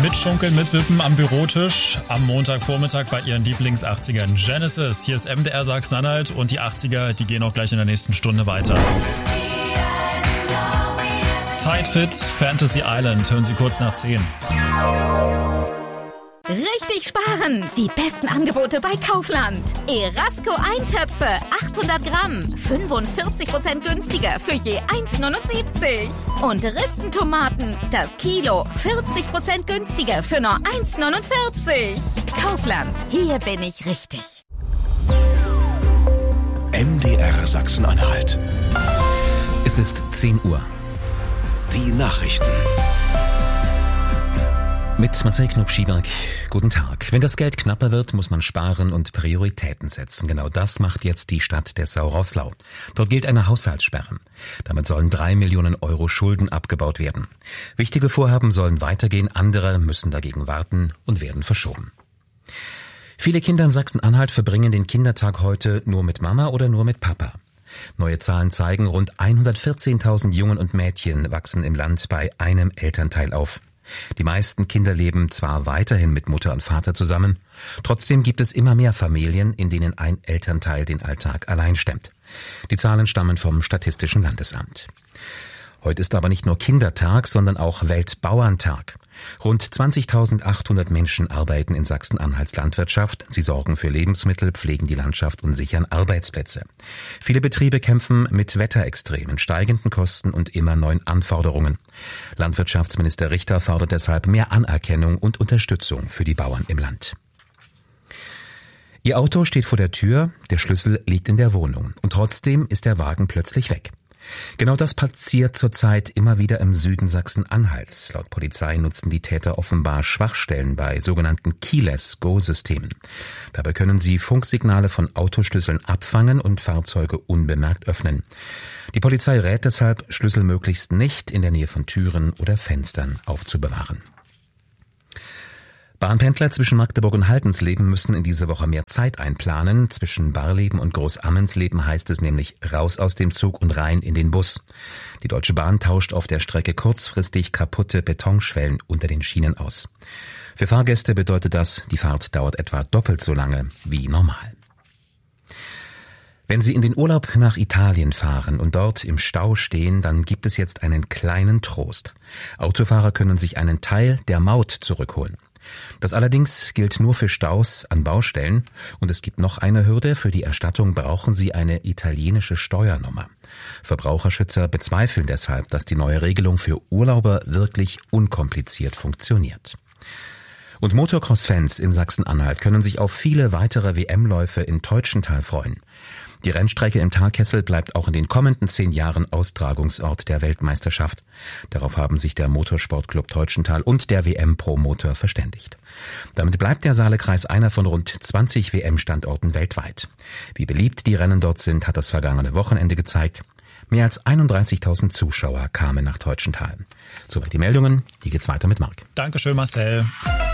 Mitschunkeln, mitwippen am Bürotisch am Montagvormittag bei ihren Lieblings-80ern. Genesis, hier ist MDR Sachsen-Anhalt und die 80er, die gehen auch gleich in der nächsten Stunde weiter. Tight Fit, Fantasy Island, hören Sie kurz nach 10. Richtig sparen! Die besten Angebote bei Kaufland. Erasco Eintöpfe, 800 Gramm, 45% günstiger für je 1,79. Und Ristentomaten, das Kilo, 40% günstiger für nur 1,49. Kaufland, hier bin ich richtig. MDR Sachsen-Anhalt. Es ist 10 Uhr. Die Nachrichten. Mit Marcel Knopf-Schieberg, guten Tag. Wenn das Geld knapper wird, muss man sparen und Prioritäten setzen. Genau das macht jetzt die Stadt Dessau-Roßlau. Dort gilt eine Haushaltssperre. Damit sollen 3 Millionen Euro Schulden abgebaut werden. Wichtige Vorhaben sollen weitergehen, andere müssen dagegen warten und werden verschoben. Viele Kinder in Sachsen-Anhalt verbringen den Kindertag heute nur mit Mama oder nur mit Papa. Neue Zahlen zeigen, rund 114.000 Jungen und Mädchen wachsen im Land bei einem Elternteil auf. Die meisten Kinder leben zwar weiterhin mit Mutter und Vater zusammen, trotzdem gibt es immer mehr Familien, in denen ein Elternteil den Alltag allein stemmt. Die Zahlen stammen vom Statistischen Landesamt. Heute ist aber nicht nur Kindertag, sondern auch Weltbauerntag. Rund 20.800 Menschen arbeiten in Sachsen-Anhalts Landwirtschaft. Sie sorgen für Lebensmittel, pflegen die Landschaft und sichern Arbeitsplätze. Viele Betriebe kämpfen mit Wetterextremen, steigenden Kosten und immer neuen Anforderungen. Landwirtschaftsminister Richter fordert deshalb mehr Anerkennung und Unterstützung für die Bauern im Land. Ihr Auto steht vor der Tür, der Schlüssel liegt in der Wohnung und trotzdem ist der Wagen plötzlich weg. Genau das passiert zurzeit immer wieder im Süden Sachsen-Anhalts. Laut Polizei nutzen die Täter offenbar Schwachstellen bei sogenannten Keyless-Go-Systemen. Dabei können sie Funksignale von Autoschlüsseln abfangen und Fahrzeuge unbemerkt öffnen. Die Polizei rät deshalb, Schlüssel möglichst nicht in der Nähe von Türen oder Fenstern aufzubewahren. Bahnpendler zwischen Magdeburg und Haltensleben müssen in dieser Woche mehr Zeit einplanen. Zwischen Barleben und Großammensleben heißt es nämlich raus aus dem Zug und rein in den Bus. Die Deutsche Bahn tauscht auf der Strecke kurzfristig kaputte Betonschwellen unter den Schienen aus. Für Fahrgäste bedeutet das, die Fahrt dauert etwa doppelt so lange wie normal. Wenn Sie in den Urlaub nach Italien fahren und dort im Stau stehen, dann gibt es jetzt einen kleinen Trost. Autofahrer können sich einen Teil der Maut zurückholen. Das allerdings gilt nur für Staus an Baustellen und es gibt noch eine Hürde. Für die Erstattung brauchen Sie eine italienische Steuernummer. Verbraucherschützer bezweifeln deshalb, dass die neue Regelung für Urlauber wirklich unkompliziert funktioniert. Und Motocross-Fans in Sachsen-Anhalt können sich auf viele weitere WM-Läufe in Teutschenthal freuen. Die Rennstrecke im Talkessel bleibt auch in den kommenden 10 Jahren Austragungsort der Weltmeisterschaft. Darauf haben sich der Motorsportclub Teutschenthal und der WM-Pro-Motor verständigt. Damit bleibt der Saalekreis einer von rund 20 WM-Standorten weltweit. Wie beliebt die Rennen dort sind, hat das vergangene Wochenende gezeigt. Mehr als 31.000 Zuschauer kamen nach Teutschenthal. Soweit die Meldungen. Hier geht's weiter mit Marc. Dankeschön, Marcel.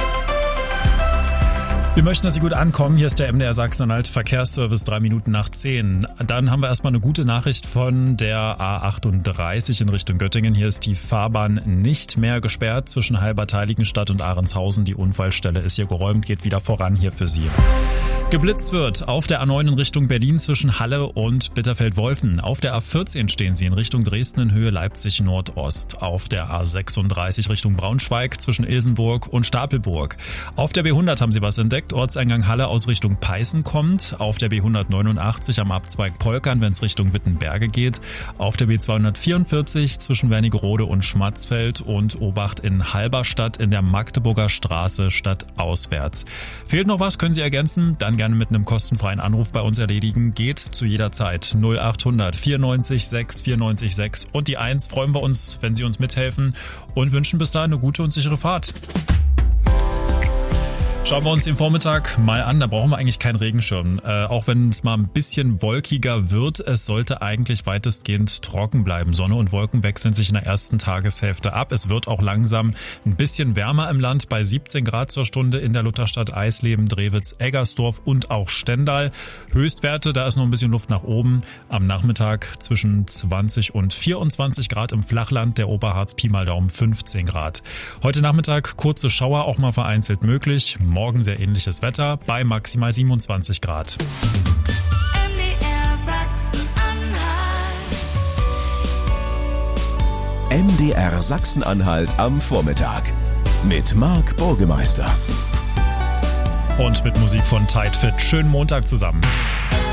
Wir möchten, dass Sie gut ankommen. Hier ist der MDR Sachsen-Anhalt Verkehrsservice 3 Minuten nach 10. Dann haben wir erstmal eine gute Nachricht von der A38 in Richtung Göttingen. Hier ist die Fahrbahn nicht mehr gesperrt zwischen Halbertheiligenstadt und Ahrenshausen. Die Unfallstelle ist hier geräumt, geht wieder voran hier für Sie. Geblitzt wird auf der A9 in Richtung Berlin zwischen Halle und Bitterfeld-Wolfen. Auf der A14 stehen Sie in Richtung Dresden in Höhe Leipzig-Nordost. Auf der A36 Richtung Braunschweig zwischen Ilsenburg und Stapelburg. Auf der B100 haben Sie was entdeckt. Ortseingang Halle aus Richtung Peißen kommt. Auf der B189 am Abzweig Polkern, wenn es Richtung Wittenberge geht. Auf der B244 zwischen Wernigerode und Schmatzfeld und Obacht in Halberstadt in der Magdeburger Straße stadtauswärts. Fehlt noch was, können Sie ergänzen? Dann gerne mit einem kostenfreien Anruf bei uns erledigen. Geht zu jeder Zeit 0800 94 6 94 6 und die 1. Freuen wir uns, wenn Sie uns mithelfen und wünschen bis dahin eine gute und sichere Fahrt. Schauen wir uns den Vormittag mal an, da brauchen wir eigentlich keinen Regenschirm. Auch wenn es mal ein bisschen wolkiger wird, es sollte eigentlich weitestgehend trocken bleiben. Sonne und Wolken wechseln sich in der ersten Tageshälfte ab. Es wird auch langsam ein bisschen wärmer im Land bei 17 Grad zur Stunde in der Lutherstadt Eisleben, Drewitz, Eggersdorf und auch Stendal. Höchstwerte, da ist noch ein bisschen Luft nach oben. Am Nachmittag zwischen 20 und 24 Grad im Flachland, der Oberharz Pi mal Daumen 15 Grad. Heute Nachmittag kurze Schauer, auch mal vereinzelt möglich. Morgen sehr ähnliches Wetter bei maximal 27 Grad. MDR Sachsen-Anhalt. MDR Sachsen-Anhalt am Vormittag mit Marc Burgemeister. Und mit Musik von Tidefit. Schönen Montag zusammen.